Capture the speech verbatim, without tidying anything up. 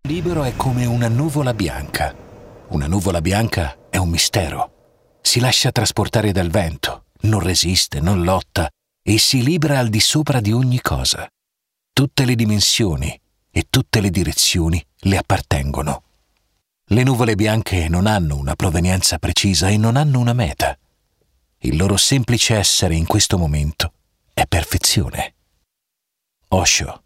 Libero è come una nuvola bianca. Una nuvola bianca è un mistero. Si lascia trasportare dal vento, non resiste, non lotta e si libera al di sopra di ogni cosa. Tutte le dimensioni e tutte le direzioni le appartengono. Le nuvole bianche non hanno una provenienza precisa e non hanno una meta. Il loro semplice essere in questo momento è perfezione. Osho.